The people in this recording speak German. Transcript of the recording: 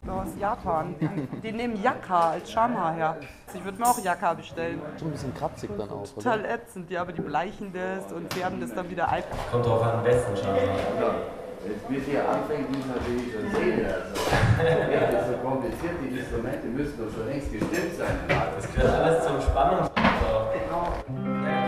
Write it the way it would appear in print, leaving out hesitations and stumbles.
aus Japan. Die nehmen Yakka als Schamhaar her. Ich würde mir auch Yakka bestellen. Schon ein bisschen kratzig dann auch, oder? Total ätzend, ja, aber die bleichen das und färben das dann wieder ein. Kommt drauf an, wessen Schamhaar. Ja. Jetzt bis hier anfängt, muss natürlich schon sehen. Also, ja, das ist so kompliziert, die Instrumente müssen doch schon längst gestimmt sein. Das gehört alles zum Spannungsfaktor. Genau. Ja,